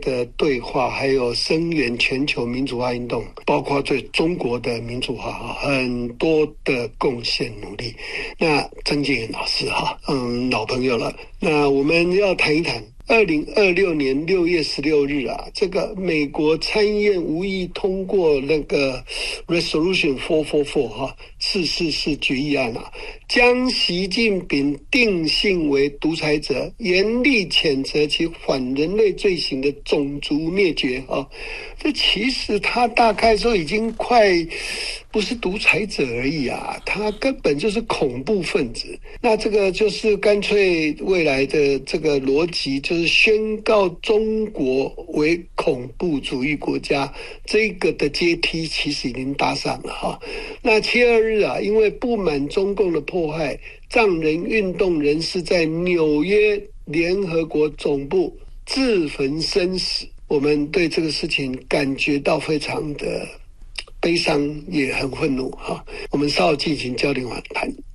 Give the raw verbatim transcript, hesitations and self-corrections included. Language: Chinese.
的对话，还有声援全球民主化运动，包括对中国的民主化很多的贡献努力。那曾建元老师哈，嗯，老朋友了。那我们要谈一谈二零二六年六月十六日啊，这个美国参议院无意通过那个 Resolution 四四四哈四四四决议案啊，将习近平定性为独裁者，严厉谴责其反人类罪行的种族灭绝啊。这其实他大概说已经快不是独裁者而已啊，他根本就是恐怖分子。那这个就是干脆未来的这个逻辑就是宣告中国为恐怖主义国家，这个的阶梯其实已经搭上了哈。那七二日啊，因为不满中共的迫害，藏人运动人士在纽约联合国总部自焚身死。我们对这个事情感觉到非常的悲伤，也很愤怒哈。我们稍后进行焦点访谈。